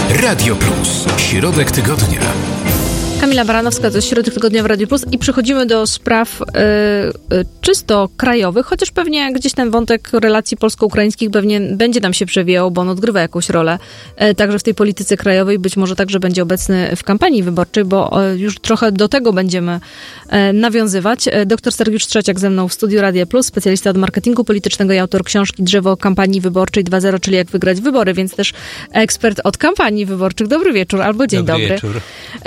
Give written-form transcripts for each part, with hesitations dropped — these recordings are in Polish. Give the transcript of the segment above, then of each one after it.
Radio Plus. Środek tygodnia. Kamila Baranowska, to jest Środek Tygodnia w Radiu Plus i przechodzimy do spraw czysto krajowych, chociaż pewnie gdzieś ten wątek relacji polsko-ukraińskich pewnie będzie nam się przewijał, bo on odgrywa jakąś rolę także w tej polityce krajowej, być może także będzie obecny w kampanii wyborczej, bo już trochę do tego będziemy nawiązywać. Doktor Sergiusz Trzeciak ze mną w studiu Radia Plus, specjalista od marketingu politycznego i autor książki Drzewo kampanii wyborczej 2.0, czyli jak wygrać wybory, więc też ekspert od kampanii wyborczych. Dobry wieczór albo dzień dobry. Wieczór.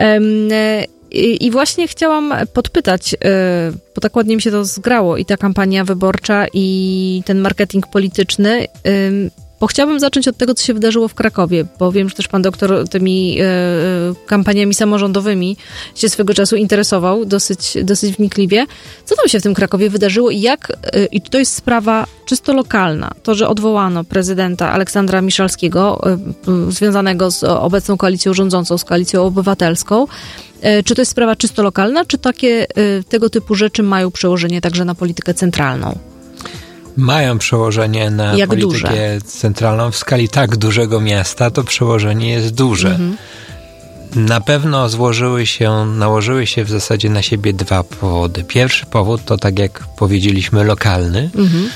I właśnie chciałam podpytać, bo tak ładnie mi się to zgrało, i ta kampania wyborcza, i ten marketing polityczny, bo chciałabym zacząć od tego, co się wydarzyło w Krakowie, bo wiem, że też pan doktor tymi kampaniami samorządowymi się swego czasu interesował dosyć wnikliwie. Co tam się w tym Krakowie wydarzyło i i to jest sprawa czysto lokalna, to, że odwołano prezydenta Aleksandra Miszalskiego, związanego z obecną koalicją rządzącą, z Koalicją Obywatelską. Czy to jest sprawa czysto lokalna, czy tego typu rzeczy mają przełożenie także na politykę centralną? Mają przełożenie na politykę centralną. W skali tak dużego miasta to przełożenie jest duże. Mhm. Na pewno nałożyły się w zasadzie na siebie dwa powody. Pierwszy powód to, tak jak powiedzieliśmy, lokalny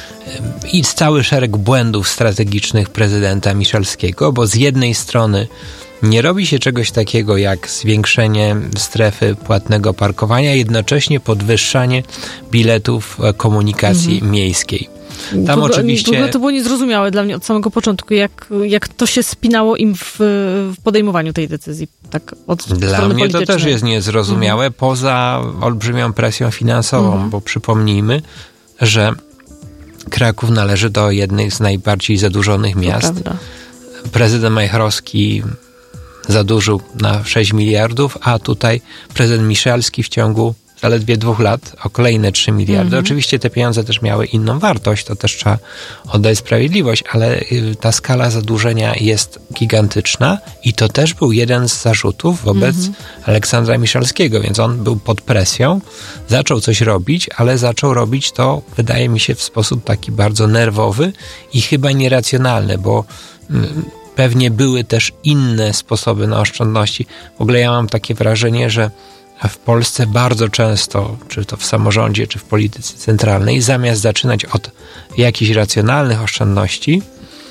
i cały szereg błędów strategicznych prezydenta Miszalskiego, bo z jednej strony nie robi się czegoś takiego jak zwiększenie strefy płatnego parkowania, jednocześnie podwyższanie biletów komunikacji miejskiej. Tam oczywiście... To było niezrozumiałe dla mnie od samego początku, jak to się spinało im w podejmowaniu tej decyzji. Tak, dla mnie to też jest niezrozumiałe, poza olbrzymią presją finansową, bo przypomnijmy, że Kraków należy do jednych z najbardziej zadłużonych miast. Prezydent Majchrowski zadłużył na 6 miliardów, a tutaj prezydent Miszalski w ciągu zaledwie 2 lat o kolejne 3 miliardy. Oczywiście te pieniądze też miały inną wartość, to też trzeba oddać sprawiedliwość, ale ta skala zadłużenia jest gigantyczna i to też był jeden z zarzutów wobec Aleksandra Miszalskiego, więc on był pod presją, zaczął coś robić, ale zaczął robić to, wydaje mi się, w sposób taki bardzo nerwowy i chyba nieracjonalny, bo pewnie były też inne sposoby na oszczędności. W ogóle ja mam takie wrażenie, że w Polsce bardzo często, czy to w samorządzie, czy w polityce centralnej, zamiast zaczynać od jakichś racjonalnych oszczędności,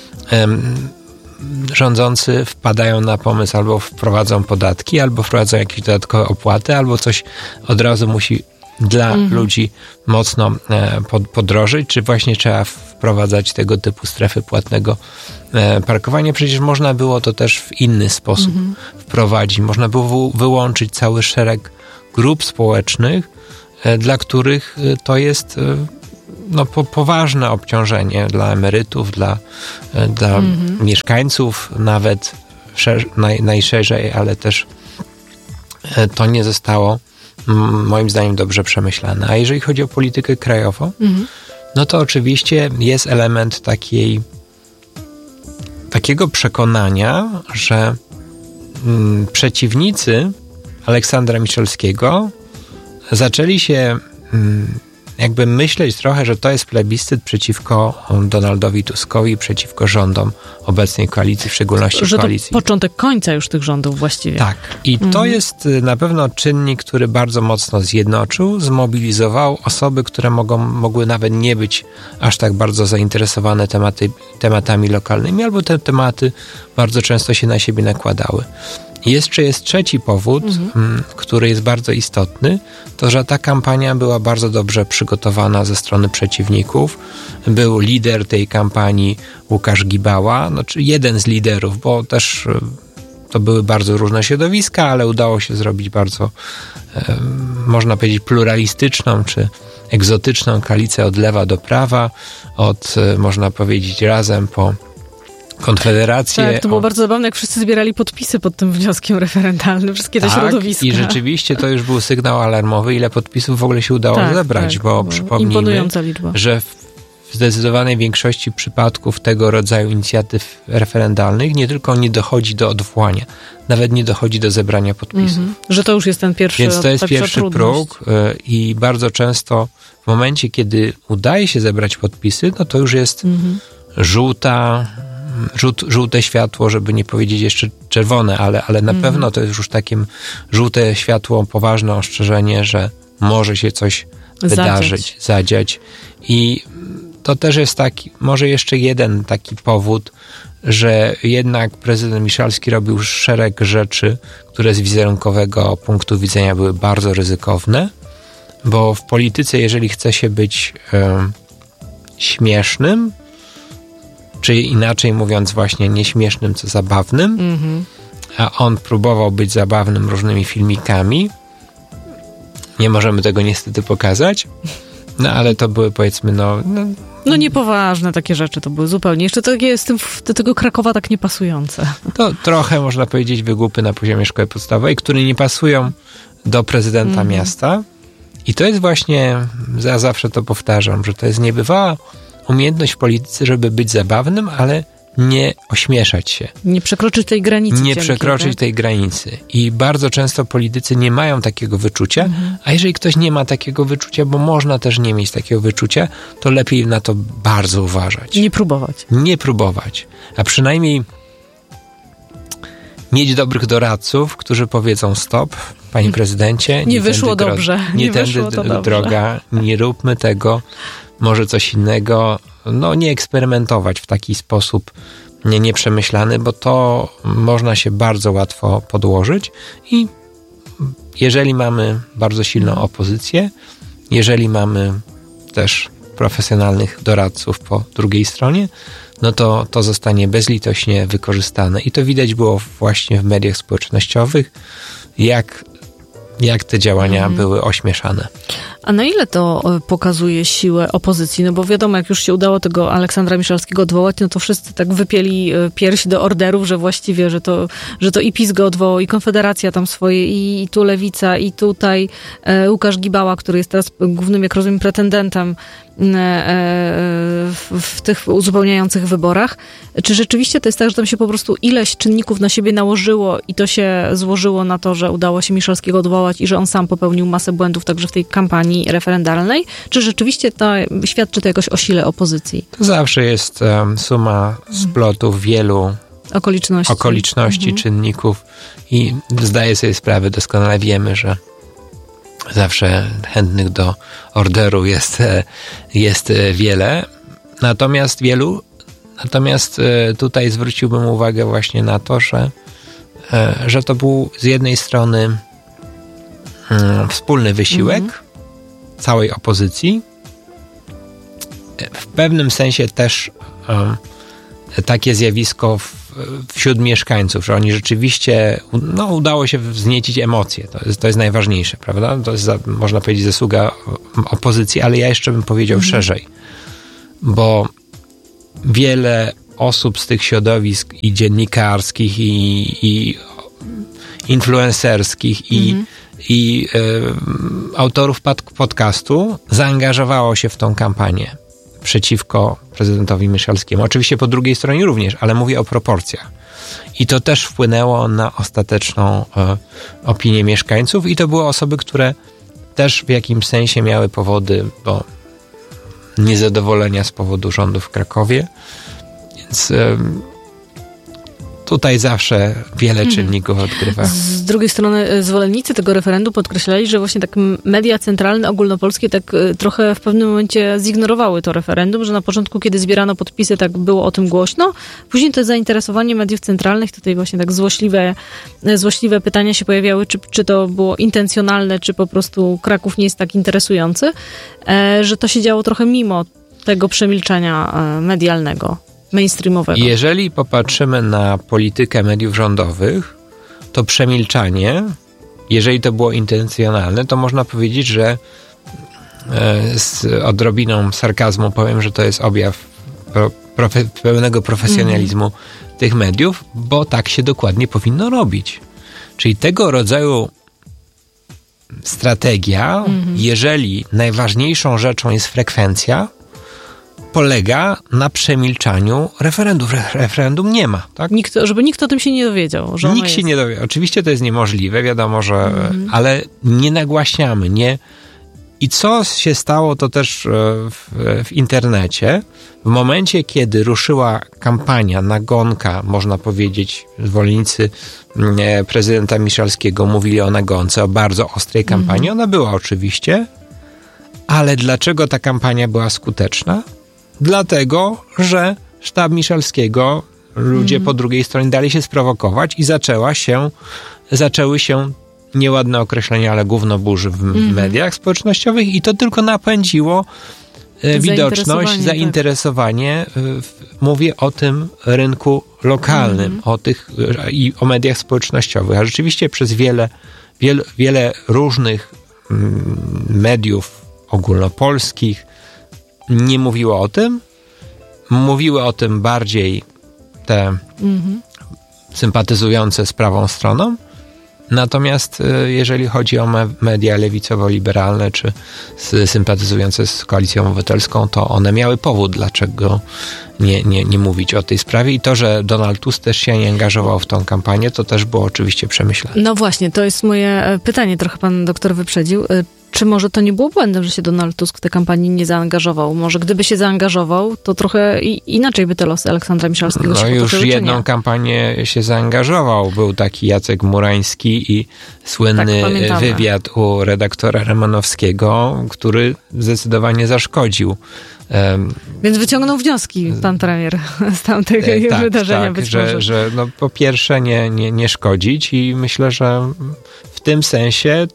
rządzący wpadają na pomysł albo wprowadzą podatki, albo wprowadzą jakieś dodatkowe opłaty, albo coś od razu musi dla ludzi mocno podrożyć, czy właśnie trzeba wprowadzać tego typu strefy płatnego parkowania. Przecież można było to też w inny sposób wprowadzić. Można było wyłączyć cały szereg grup społecznych, dla których to jest poważne obciążenie, dla emerytów, dla mieszkańców nawet najszerzej, ale też to nie zostało moim zdaniem dobrze przemyślane. A jeżeli chodzi o politykę krajową, no to oczywiście jest element takiego przekonania, że przeciwnicy Aleksandra Miszalskiego zaczęli się jakby myśleć trochę, że to jest plebiscyt przeciwko Donaldowi Tuskowi, przeciwko rządom obecnej koalicji, w szczególności że koalicji. To początek końca już tych rządów właściwie. Tak. I to jest na pewno czynnik, który bardzo mocno zjednoczył, zmobilizował osoby, które mogły nawet nie być aż tak bardzo zainteresowane tematami lokalnymi, albo te tematy bardzo często się na siebie nakładały. Jeszcze jest trzeci powód, który jest bardzo istotny, to że ta kampania była bardzo dobrze przygotowana ze strony przeciwników. Był lider tej kampanii Łukasz Gibała, czy jeden z liderów, bo też to były bardzo różne środowiska, ale udało się zrobić bardzo, można powiedzieć, pluralistyczną czy egzotyczną koalicję od lewa do prawa, można powiedzieć, Razem po Konfederację. Tak, to było bardzo zabawne, jak wszyscy zbierali podpisy pod tym wnioskiem referendalnym, wszystkie te środowiska. I rzeczywiście to już był sygnał alarmowy, ile podpisów w ogóle się udało zebrać, bo przypomnijmy, że w zdecydowanej większości przypadków tego rodzaju inicjatyw referendalnych nie tylko nie dochodzi do odwołania, nawet nie dochodzi do zebrania podpisów. Że to już jest ten pierwszy Więc to jest pierwszy próg i bardzo często w momencie, kiedy udaje się zebrać podpisy, no to już jest żółta żółte światło, żeby nie powiedzieć jeszcze czerwone, ale na pewno to jest już takie żółte światło, poważne ostrzeżenie, że może się coś wydarzyć, zadziać. I to też jest może jeszcze jeden taki powód, że jednak prezydent Miszalski robił szereg rzeczy, które z wizerunkowego punktu widzenia były bardzo ryzykowne, bo w polityce, jeżeli chce się być śmiesznym, czy inaczej mówiąc właśnie nie śmiesznym, co zabawnym, a on próbował być zabawnym różnymi filmikami. Nie możemy tego niestety pokazać, no ale to były powiedzmy no niepoważne takie rzeczy to były zupełnie. Jeszcze takie do tego Krakowa tak niepasujące. To trochę można powiedzieć wygłupy na poziomie szkoły podstawowej, które nie pasują do prezydenta miasta. I to jest właśnie, ja zawsze to powtarzam, że to jest niebywała umiejętność w polityce, żeby być zabawnym, ale nie ośmieszać się. Nie przekroczyć tej granicy. Nie przekroczyć tej granicy. I bardzo często politycy nie mają takiego wyczucia, a jeżeli ktoś nie ma takiego wyczucia, bo można też nie mieć takiego wyczucia, to lepiej na to bardzo uważać. Nie próbować. A przynajmniej mieć dobrych doradców, którzy powiedzą stop, panie prezydencie. Nie wyszło dobrze. Nie tędy droga, nie róbmy tego, może coś innego. Nie eksperymentować w taki sposób nieprzemyślany, bo to można się bardzo łatwo podłożyć i jeżeli mamy bardzo silną opozycję, jeżeli mamy też profesjonalnych doradców po drugiej stronie, no to zostanie bezlitośnie wykorzystane. I to widać było właśnie w mediach społecznościowych, jak te działania były ośmieszane. A na ile to pokazuje siłę opozycji? No bo wiadomo, jak już się udało tego Aleksandra Miszalskiego odwołać, no to wszyscy tak wypieli pierś do orderów, że właściwie, że to i PiS go odwołał, i Konfederacja tam swoje, i tu Lewica, i tutaj Łukasz Gibała, który jest teraz głównym, jak rozumiem, pretendentem w tych uzupełniających wyborach. Czy rzeczywiście to jest tak, że tam się po prostu ileś czynników na siebie nałożyło i to się złożyło na to, że udało się Miszalskiego odwołać i że on sam popełnił masę błędów także w tej kampanii referendalnej? Czy rzeczywiście świadczy to jakoś o sile opozycji? To zawsze jest suma splotów wielu okoliczności, czynników i zdaję sobie sprawę, doskonale wiemy, że zawsze chętnych do orderu jest wiele, natomiast tutaj zwróciłbym uwagę właśnie na to, że to był z jednej strony wspólny wysiłek całej opozycji, w pewnym sensie też takie zjawisko wśród mieszkańców, że oni rzeczywiście, udało się wzniecić emocje. To jest najważniejsze, prawda? To jest, można powiedzieć, zasługa opozycji, ale ja jeszcze bym powiedział szerzej, bo wiele osób z tych środowisk i dziennikarskich, i influencerskich, i autorów podcastu zaangażowało się w tą kampanię przeciwko prezydentowi Miszalskiemu. Oczywiście po drugiej stronie również, ale mówię o proporcjach. I to też wpłynęło na ostateczną opinię mieszkańców i to były osoby, które też w jakimś sensie miały powody do niezadowolenia z powodu rządu w Krakowie. Więc tutaj zawsze wiele czynników odgrywa. Z drugiej strony zwolennicy tego referendum podkreślali, że właśnie tak media centralne, ogólnopolskie tak trochę w pewnym momencie zignorowały to referendum, że na początku, kiedy zbierano podpisy, tak było o tym głośno. Później to zainteresowanie mediów centralnych, tutaj właśnie tak złośliwe pytania się pojawiały, czy to było intencjonalne, czy po prostu Kraków nie jest tak interesujący, że to się działo trochę mimo tego przemilczania medialnego, mainstreamowego. Jeżeli popatrzymy na politykę mediów rządowych, to przemilczanie, jeżeli to było intencjonalne, to można powiedzieć, że z odrobiną sarkazmu powiem, że to jest objaw pełnego profesjonalizmu tych mediów, bo tak się dokładnie powinno robić. Czyli tego rodzaju strategia, jeżeli najważniejszą rzeczą jest frekwencja, polega na przemilczaniu referendum. Referendum nie ma, tak? Żeby nikt o tym się nie dowiedział. Nikt się nie dowiedział. Oczywiście to jest niemożliwe, wiadomo, że... Ale nie nagłaśniamy, I co się stało, to też w internecie. W momencie, kiedy ruszyła kampania, nagonka, można powiedzieć, zwolennicy prezydenta Miszalskiego mówili o nagonce, o bardzo ostrej kampanii. Ona była oczywiście, ale dlaczego ta kampania była skuteczna? Dlatego, że sztab Miszalskiego, ludzie po drugiej stronie dali się sprowokować i zaczęły się nieładne określenia, ale gównoburzy w mediach społecznościowych i to tylko napędziło widoczność, zainteresowanie. Mówię o tym rynku lokalnym, i o mediach społecznościowych. A rzeczywiście przez wiele różnych mediów ogólnopolskich nie mówiło o tym. Mówiły o tym bardziej te sympatyzujące z prawą stroną. Natomiast jeżeli chodzi o media lewicowo-liberalne czy sympatyzujące z Koalicją Obywatelską, to one miały powód, dlaczego nie mówić o tej sprawie. I to, że Donald Tusk też się nie angażował w tą kampanię, to też było oczywiście przemyślane. No właśnie, to jest moje pytanie, trochę pan doktor wyprzedził. Czy może to nie było błędem, że się Donald Tusk w tę kampanię nie zaangażował? Może gdyby się zaangażował, to trochę inaczej by te losy Aleksandra Miszalskiego się potoczyły, już jedną kampanię się zaangażował. Był taki Jacek Murański i słynny wywiad u redaktora Romanowskiego, który zdecydowanie zaszkodził. Więc wyciągnął wnioski pan premier z tamtego wydarzenia być może. Że po pierwsze nie szkodzić i myślę, że w tym sensie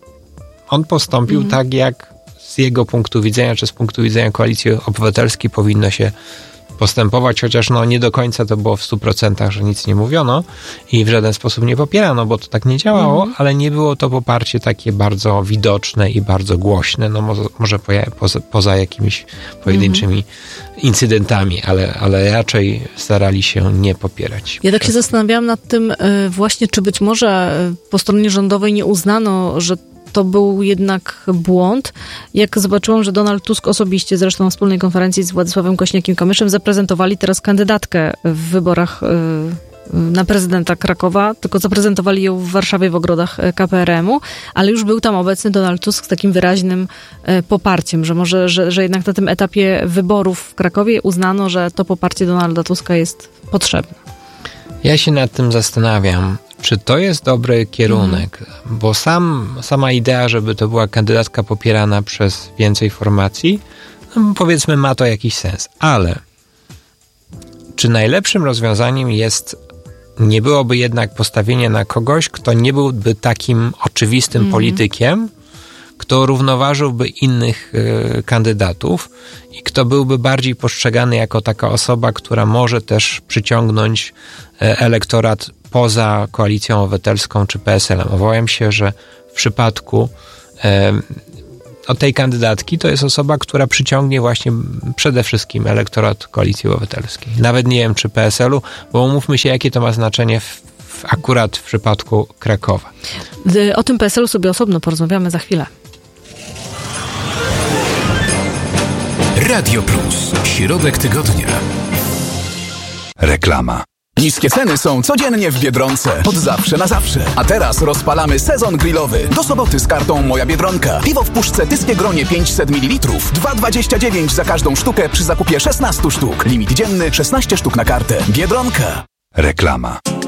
on postąpił tak, jak z jego punktu widzenia, czy z punktu widzenia Koalicji Obywatelskiej powinno się postępować, chociaż nie do końca to było w 100%, że nic nie mówiono i w żaden sposób nie popierano, bo to tak nie działało, ale nie było to poparcie takie bardzo widoczne i bardzo głośne, może poza jakimiś pojedynczymi incydentami, ale raczej starali się nie popierać. Ja tak się zastanawiałam nad tym właśnie, czy być może po stronie rządowej nie uznano, że to był jednak błąd. Jak zobaczyłam, że Donald Tusk osobiście, zresztą na wspólnej konferencji z Władysławem Kośniakiem-Kamyszem, zaprezentowali teraz kandydatkę w wyborach na prezydenta Krakowa, tylko zaprezentowali ją w Warszawie w ogrodach KPRM-u, ale już był tam obecny Donald Tusk z takim wyraźnym poparciem, że może, że jednak na tym etapie wyborów w Krakowie uznano, że to poparcie Donalda Tuska jest potrzebne. Ja się nad tym zastanawiam, czy to jest dobry kierunek, bo sama idea, żeby to była kandydatka popierana przez więcej formacji, powiedzmy, ma to jakiś sens, ale czy najlepszym rozwiązaniem nie byłoby jednak postawienie na kogoś, kto nie byłby takim oczywistym politykiem, kto równoważyłby innych kandydatów i kto byłby bardziej postrzegany jako taka osoba, która może też przyciągnąć elektorat poza Koalicją Obywatelską czy PSL-em. Obawiam się, że w przypadku tej kandydatki to jest osoba, która przyciągnie właśnie przede wszystkim elektorat Koalicji Obywatelskiej. Nawet nie wiem, czy PSL-u, bo umówmy się, jakie to ma znaczenie akurat w przypadku Krakowa. O tym PSL-u sobie osobno porozmawiamy za chwilę. Radio Plus. Środek tygodnia. Reklama. Niskie ceny są codziennie w Biedronce. Od zawsze na zawsze. A teraz rozpalamy sezon grillowy. Do soboty z kartą Moja Biedronka. Piwo w puszce Tyskie Gronie 500 ml. 2,29 za każdą sztukę przy zakupie 16 sztuk. Limit dzienny 16 sztuk na kartę. Biedronka. Reklama.